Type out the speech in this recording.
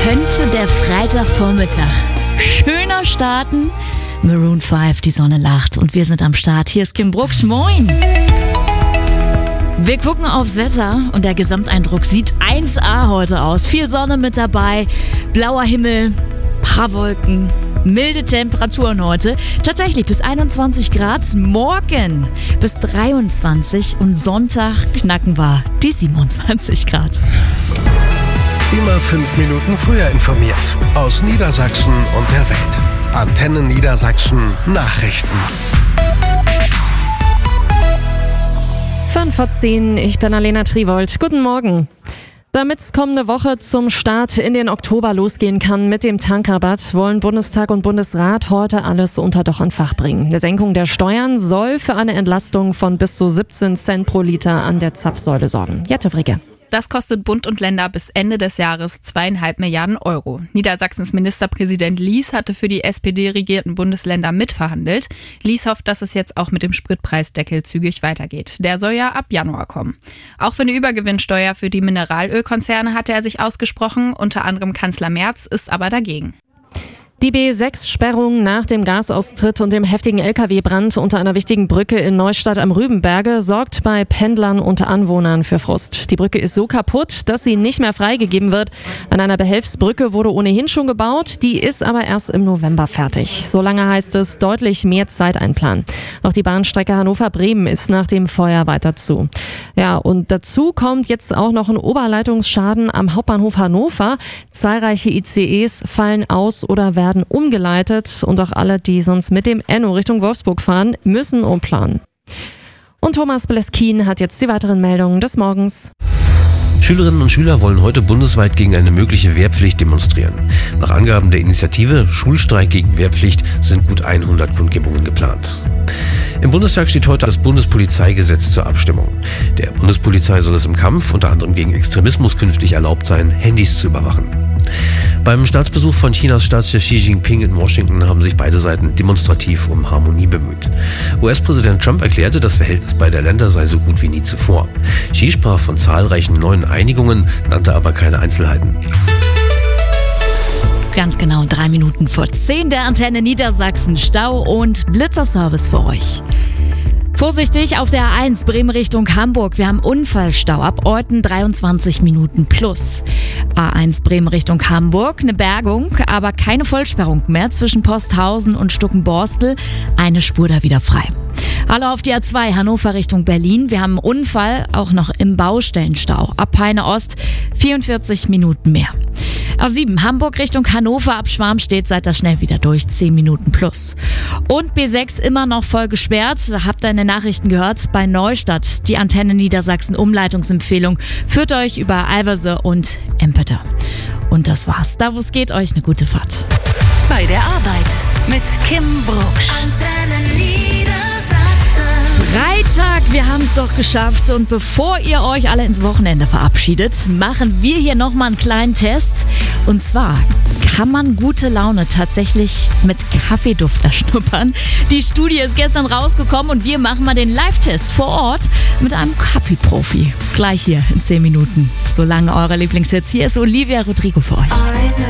könnte der Freitagvormittag schöner starten. Maroon 5, die Sonne lacht und wir sind am Start. Hier ist Kim Brooks, moin! Wir gucken aufs Wetter und der Gesamteindruck sieht 1A heute aus. Viel Sonne mit dabei, blauer Himmel, paar Wolken, milde Temperaturen heute. Tatsächlich bis 21 Grad, morgen bis 23 und Sonntag knacken wir die 27 Grad. Immer 5 Minuten früher informiert. Aus Niedersachsen und der Welt. Antenne Niedersachsen Nachrichten. 5:10, ich bin Alena Triwold. Guten Morgen. Damit es kommende Woche zum Start in den Oktober losgehen kann mit dem Tankrabatt, wollen Bundestag und Bundesrat heute alles unter Dach und Fach bringen. Eine Senkung der Steuern soll für eine Entlastung von bis zu 17 Cent pro Liter an der Zapfsäule sorgen. Jette Fricke. Das kostet Bund und Länder bis Ende des Jahres 2,5 Milliarden Euro. Niedersachsens Ministerpräsident Lies hatte für die SPD-regierten Bundesländer mitverhandelt. Lies hofft, dass es jetzt auch mit dem Spritpreisdeckel zügig weitergeht. Der soll ja ab Januar kommen. Auch für eine Übergewinnsteuer für die Mineralölkonzerne hatte er sich ausgesprochen. Unter anderem Kanzler Merz ist aber dagegen. Die B6-Sperrung nach dem Gasaustritt und dem heftigen Lkw-Brand unter einer wichtigen Brücke in Neustadt am Rübenberge sorgt bei Pendlern und Anwohnern für Frust. Die Brücke ist so kaputt, dass sie nicht mehr freigegeben wird. An einer Behelfsbrücke wurde ohnehin schon gebaut, die ist aber erst im November fertig. Solange heißt es deutlich mehr Zeit einplanen. Auch die Bahnstrecke Hannover-Bremen ist nach dem Feuer weiter zu. Ja, und dazu kommt jetzt auch noch ein Oberleitungsschaden am Hauptbahnhof Hannover. Zahlreiche ICEs fallen aus oder werden umgeleitet und auch alle, die sonst mit dem Enno Richtung Wolfsburg fahren, müssen umplanen. Und Thomas Bleskin hat jetzt die weiteren Meldungen des Morgens. Schülerinnen und Schüler wollen heute bundesweit gegen eine mögliche Wehrpflicht demonstrieren. Nach Angaben der Initiative Schulstreik gegen Wehrpflicht sind gut 100 Kundgebungen geplant. Im Bundestag steht heute das Bundespolizeigesetz zur Abstimmung. Der Bundespolizei soll es im Kampf unter anderem gegen Extremismus künftig erlaubt sein, Handys zu überwachen. Beim Staatsbesuch von Chinas Staatschef Xi Jinping in Washington haben sich beide Seiten demonstrativ um Harmonie bemüht. US-Präsident Trump erklärte, das Verhältnis beider Länder sei so gut wie nie zuvor. Xi sprach von zahlreichen neuen Einigungen, nannte aber keine Einzelheiten. Ganz genau 3 Minuten vor 10 der Antenne Niedersachsen. Stau und Blitzerservice für euch. Vorsichtig auf der A1 Bremen Richtung Hamburg. Wir haben Unfallstau ab Orten 23 Minuten plus. A1 Bremen Richtung Hamburg, eine Bergung, aber keine Vollsperrung mehr zwischen Posthausen und Stuckenborstel. Eine Spur da wieder frei. Hallo auf die A2 Hannover Richtung Berlin. Wir haben einen Unfall, auch noch im Baustellenstau. Ab Peine Ost 44 Minuten mehr. A7 Hamburg Richtung Hannover ab Schwarmstedt seid ihr schnell wieder durch, 10 Minuten plus. Und B6 immer noch voll gesperrt. Habt ihr in den Nachrichten gehört, bei Neustadt. Die Antenne Niedersachsen Umleitungsempfehlung führt euch über Alverse und Empeter. Und das war's. Da wo es geht, euch eine gute Fahrt. Bei der Arbeit mit Kim Brooks. Antenne Niedersachsen. Freitag, wir haben es doch geschafft und bevor ihr euch alle ins Wochenende verabschiedet, machen wir hier nochmal einen kleinen Test. Und zwar kann man gute Laune tatsächlich mit Kaffeeduft erschnuppern. Die Studie ist gestern rausgekommen und wir machen mal den Live-Test vor Ort mit einem Kaffeeprofi. Gleich hier in 10 Minuten. Solange eure Lieblingshits, hier ist Olivia Rodrigo für euch.